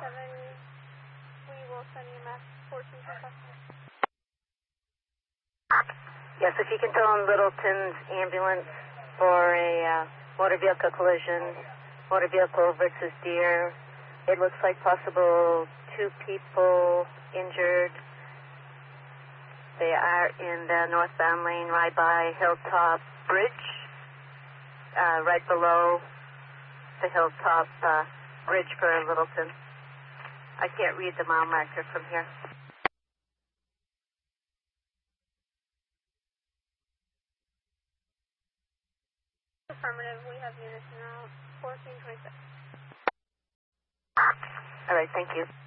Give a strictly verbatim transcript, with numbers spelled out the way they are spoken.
seven, we will send you mass fourteen twenty-five. Yes, if you can tell him Littleton's ambulance for a uh, motor vehicle collision, motor vehicle versus deer. It looks like possible two people injured. They are in the northbound lane right by Hilltop Bridge, uh, right below the Hilltop uh, Bridge for Littleton. I can't read the mile marker from here. Affirmative, we have units now, fourteen twenty-six. All right, thank you.